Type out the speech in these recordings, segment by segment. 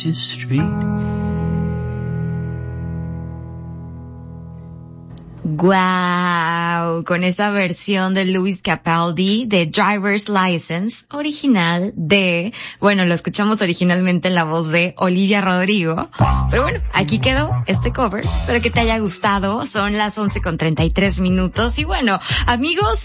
Street. Wow, con esa versión de Lewis Capaldi de Driver's License, original de, bueno, lo escuchamos originalmente en la voz de Olivia Rodrigo, pero bueno, aquí quedó este cover. Espero que te haya gustado. Son las 11:33 y bueno, amigos,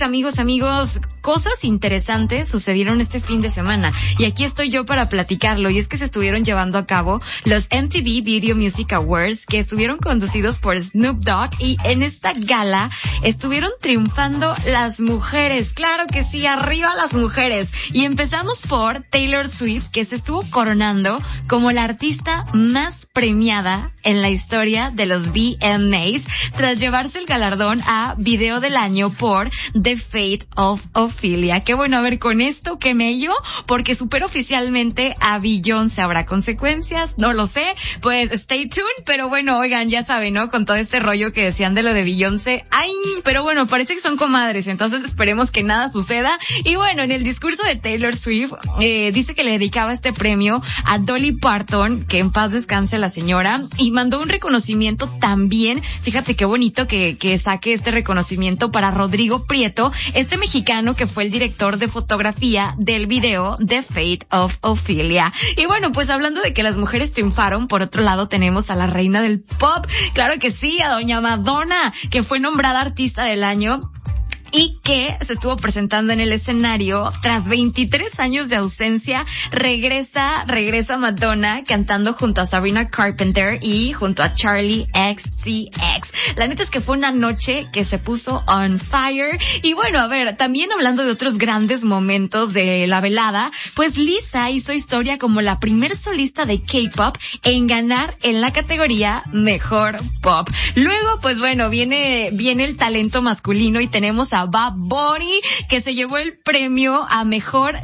cosas interesantes sucedieron este fin de semana y aquí estoy yo para platicarlo. Y es que se estuvieron llevando a cabo los MTV Video Music Awards, que estuvieron conducidos por Snoop Dogg, y en esta gala estuvieron triunfando las mujeres. Claro que sí, arriba las mujeres. Y empezamos por Taylor Swift, que se estuvo coronando como la artista más premiada en la historia de los VMAs, tras llevarse el galardón a Video del Año por The Fate of Ophelia. Que bueno, a ver, con esto que me yo, porque supera oficialmente a Beyoncé. ¿Habrá consecuencias? No lo sé. Pues stay tuned, pero bueno, oigan, ya saben, ¿no? Con todo este rollo que decían de lo de Beyoncé. Ay, pero bueno, parece que son comadres, entonces esperemos que nada suceda. Y bueno, en el discurso de Taylor Swift, dice que le dedicaba este premio a Dolly Parton, que en paz descanse la señora, y mandó un reconocimiento también. Fíjate qué bonito que saque este reconocimiento para Rodrigo Prieto, este mexicano que fue el director de fotografía del video The Fate of Ophelia. Y bueno, pues hablando de que las mujeres triunfaron, por otro lado tenemos a la reina del pop, claro que sí, a doña Madonna, que fue nombrada artista del año y que se estuvo presentando en el escenario tras 23 años de ausencia. Regresa Madonna cantando junto a Sabrina Carpenter y junto a Charlie XCX. La neta es que fue una noche que se puso on fire. Y bueno, a ver, también hablando de otros grandes momentos de la velada, pues Lisa hizo historia como la primer solista de K-pop en ganar en la categoría Mejor Pop. Luego, pues bueno, viene el talento masculino y tenemos a Bad Bunny, que se llevó el premio a mejor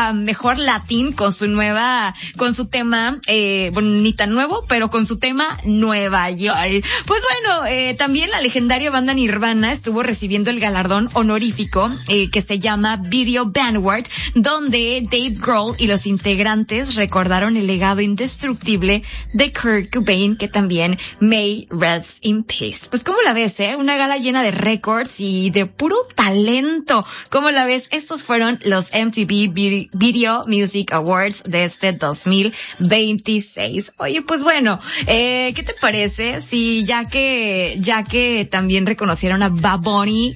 latín con su tema, bueno, ni tan nuevo, pero con su tema Nueva York. Pues bueno, también la legendaria banda Nirvana estuvo recibiendo el galardón honorífico, que se llama Video Vanguard, donde Dave Grohl y los integrantes recordaron el legado indestructible de Kurt Cobain, que también may rest in peace. Pues ¿cómo la ves, una gala llena de récords y de puro talento? ¿Cómo la ves? Estos fueron los MTV Video Music Awards de este 2026. Oye, pues bueno, ¿qué te parece si ya que también reconocieron a Bad Bunny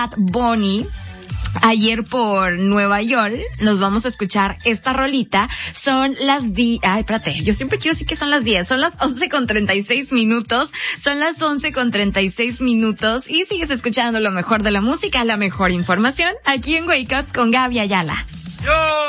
ayer por Nueva York, nos vamos a escuchar esta rolita? Son las yo siempre quiero decir que son las 10, son las 11:36, son las 11:36 y sigues escuchando lo mejor de la música, la mejor información, aquí en Wake Up con Gaby Ayala. Yo.